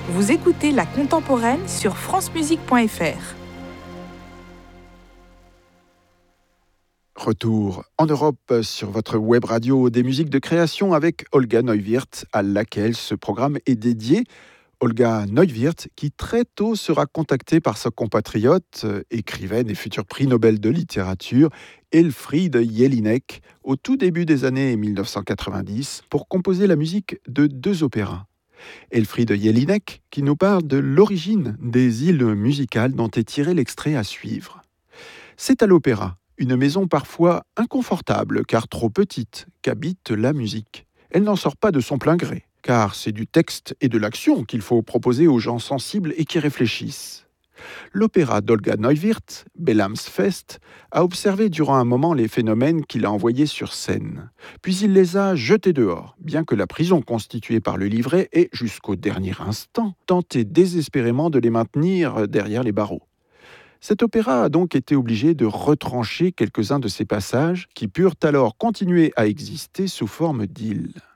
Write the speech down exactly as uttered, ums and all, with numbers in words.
Vous écoutez La Contemporaine sur france musique point f r. Retour en Europe sur votre web radio des musiques de création avec Olga Neuwirth, à laquelle ce programme est dédié. Olga Neuwirth, qui très tôt sera contactée par sa compatriote, écrivaine et futur prix Nobel de littérature, Elfriede Jelinek, au tout début des années dix-neuf cent quatre-vingt-dix, pour composer la musique de deux opéras. Elfriede Jelinek, qui nous parle de l'origine des îles musicales dont est tiré l'extrait à suivre. C'est à l'opéra, une maison parfois inconfortable car trop petite, qu'habite la musique. Elle n'en sort pas de son plein gré, car c'est du texte et de l'action qu'il faut proposer aux gens sensibles et qui réfléchissent. L'opéra d'Olga Neuwirth, Bellamsfest, a observé durant un moment les phénomènes qu'il a envoyés sur scène. Puis il les a jetés dehors, bien que la prison constituée par le livret ait, jusqu'au dernier instant, tenté désespérément de les maintenir derrière les barreaux. Cet opéra a donc été obligé de retrancher quelques-uns de ses passages qui purent alors continuer à exister sous forme d'îles.